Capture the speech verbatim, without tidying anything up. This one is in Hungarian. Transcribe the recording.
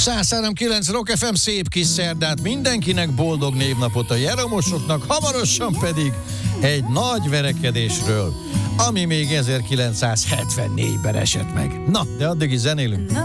száz három kilenc Rock ef em, szép kis szerdát mindenkinek, boldog névnapot a jeromosoknak, hamarosan pedig egy nagy verekedésről, ami még ezerkilencszázhetvennégyben esett meg. Na, de addig is zenélünk.